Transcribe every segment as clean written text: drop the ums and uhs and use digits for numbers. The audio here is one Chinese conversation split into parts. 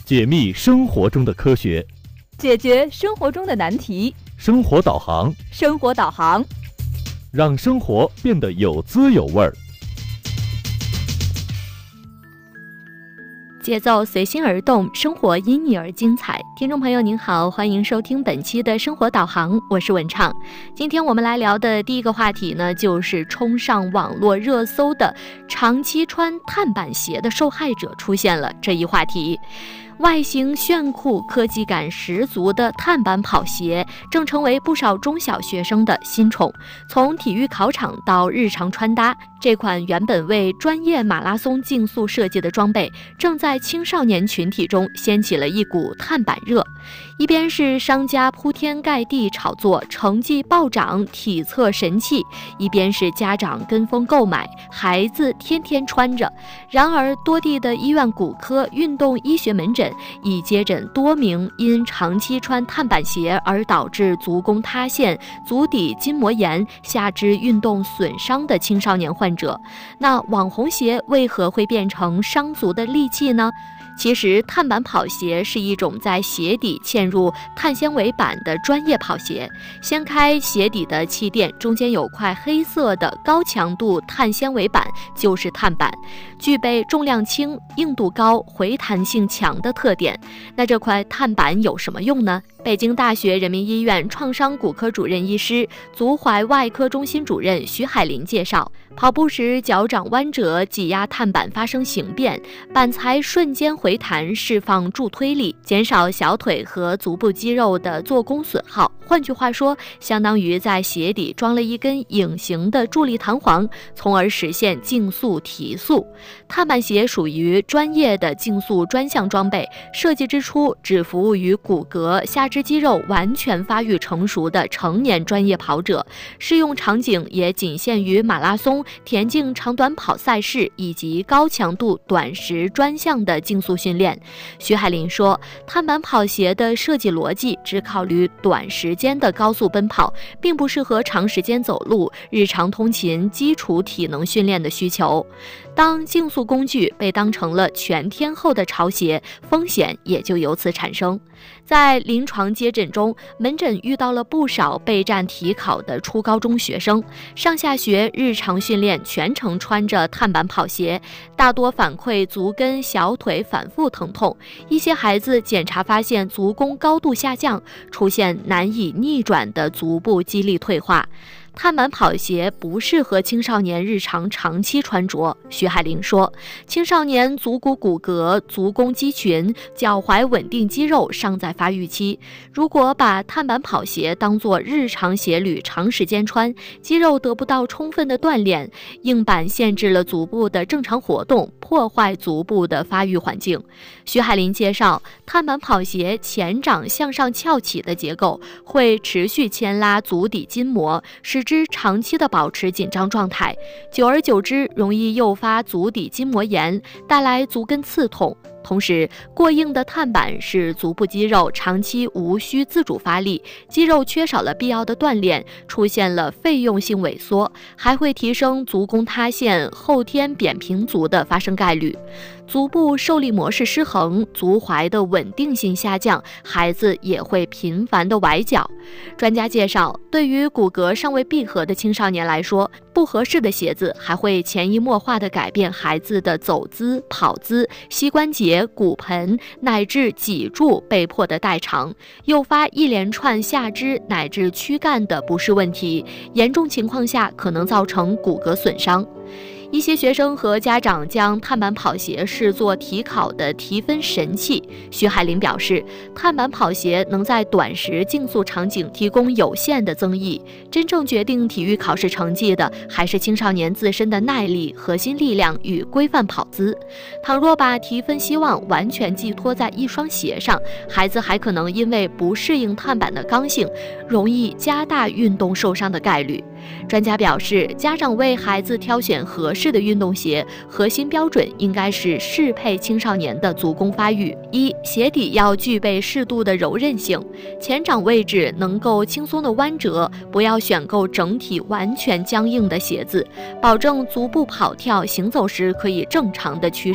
解密生活中的科学， 解决生活中的难题。 生活导航， 生活导航， 让生活变得有滋有味儿。 节奏随心而动，生活因你而精彩。听众朋友您好，欢迎收听本期的生活导航，我是文畅。今天我们来聊的第一个话题呢，就是冲上网络热搜的长期穿碳板鞋的受害者出现了这一话题。外形炫酷、科技感十足的碳板跑鞋正成为不少中小学生的新宠。从体育考场到日常穿搭，这款原本为专业马拉松竞速设计的装备，正在青少年群体中掀起了一股碳板热。一边是商家铺天盖地炒作成绩暴涨、体测神器，一边是家长跟风购买，孩子天天穿着。然而，多地的医院骨科运动医学门诊已接诊多名因长期穿碳板鞋而导致足弓塌陷、足底筋膜炎、下肢运动损伤的青少年患者。那网红鞋为何会变成伤足的利器呢？其实，碳板跑鞋是一种在鞋底嵌入碳纤维板的专业跑鞋。掀开鞋底的气垫，中间有块黑色的高强度碳纤维板，就是碳板，具备重量轻、硬度高、回弹性强的特点。那这块碳板有什么用呢？北京大学人民医院创伤骨科主任医师、足踝外科中心主任徐海林介绍，跑步时脚掌弯折，挤压碳板发生形变，板材瞬间回弹，释放助推力，减少小腿和足部肌肉的做工损耗。换句话说，相当于在鞋底装了一根隐形的助力弹簧，从而实现竞速提速。碳板鞋属于专业的竞速专项装备，设计之初只服务于骨骼、下肢肌肉完全发育成熟的成年专业跑者，适用场景也仅限于马拉松、田径长短跑赛事以及高强度短时专项的竞速训练。徐海林说，碳板跑鞋的设计逻辑只考虑短时间的高速奔跑，并不适合长时间走路、日常通勤、基础体能训练的需求。当竞速工具被当成了全天候的潮鞋，风险也就由此产生。在临床接诊中，门诊遇到了不少备战体考的初高中学生，上下学日常训练全程穿着碳板跑鞋，大多反馈足跟、小腿反复疼痛。一些孩子检查发现足弓高度下降，出现难以逆转的足部肌力退化。碳板跑鞋不适合青少年日常长期穿着。徐海林说，青少年足骨骨骼、足弓肌群、脚踝稳定肌肉尚在发育期，如果把碳板跑鞋当作日常鞋履长时间穿，肌肉得不到充分的锻炼，硬板限制了足部的正常活动，破坏足部的发育环境。徐海林介绍，碳板跑鞋前掌向上翘起的结构会持续牵拉足底筋膜，使之长期的保持紧张状态，久而久之容易诱发足底筋膜炎，带来足跟刺痛。同时，过硬的碳板使足部肌肉长期无需自主发力，肌肉缺少了必要的锻炼，出现了费用性萎缩，还会提升足弓塌陷、后天扁平足的发生概率。足部受力模式失衡，足踝的稳定性下降，孩子也会频繁的崴脚。专家介绍，对于骨骼尚未闭合的青少年来说，不合适的鞋子还会潜移默化地改变孩子的走姿、跑姿、膝关节、骨盆乃至脊柱被迫的代偿，诱发一连串下肢乃至躯干的不适问题，严重情况下可能造成骨骼损伤。一些学生和家长将碳板跑鞋视作体考的提分神器。徐海林表示，碳板跑鞋能在短时竞速场景提供有限的增益，真正决定体育考试成绩的还是青少年自身的耐力、核心力量与规范跑姿。倘若把提分希望完全寄托在一双鞋上，孩子还可能因为不适应碳板的刚性，容易加大运动受伤的概率。专家表示，家长为孩子挑选合适的运动鞋，核心标准应该是适配青少年的足弓发育。一、鞋底要具备适度的柔韧性，前掌位置能够轻松的弯折，不要选购整体完全僵硬的鞋子，保证足部跑跳行走时可以正常的屈伸。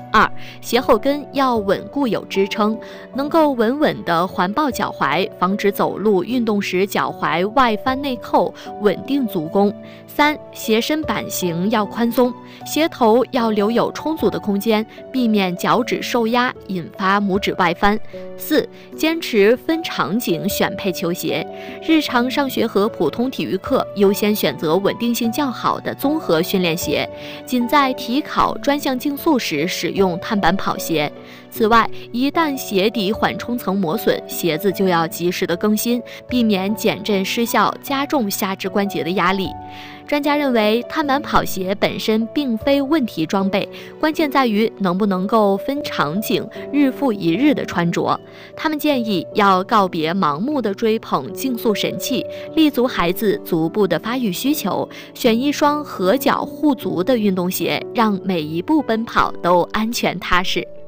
2. 鞋后跟要稳固有支撑，能够稳稳地环抱脚踝，防止走路运动时脚踝外翻内扣，稳定足弓。3. 鞋身版型要宽松，鞋头要留有充足的空间，避免脚趾受压引发拇指外翻。4. 坚持分场景选配球鞋，日常上学和普通体育课优先选择稳定性较好的综合训练鞋，仅在体考专项竞速时使用碳板跑鞋。此外，一旦鞋底缓冲层磨损，鞋子就要及时的更新，避免减震失效，加重下肢关节的压力。专家认为，碳板跑鞋本身并非问题装备，关键在于能不能够分场景、日复一日的穿着。他们建议要告别盲目的追捧竞速神器，立足孩子足部的发育需求，选一双合脚护足的运动鞋，让每一步奔跑都安全踏实。